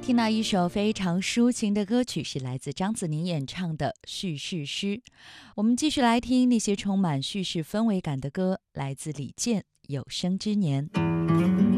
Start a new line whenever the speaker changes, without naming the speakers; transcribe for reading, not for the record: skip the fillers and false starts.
听到一首非常抒情的歌曲，是来自张子宁演唱的叙事诗。我们继续来听那些充满叙事氛围感的歌，来自李健《有生之年》。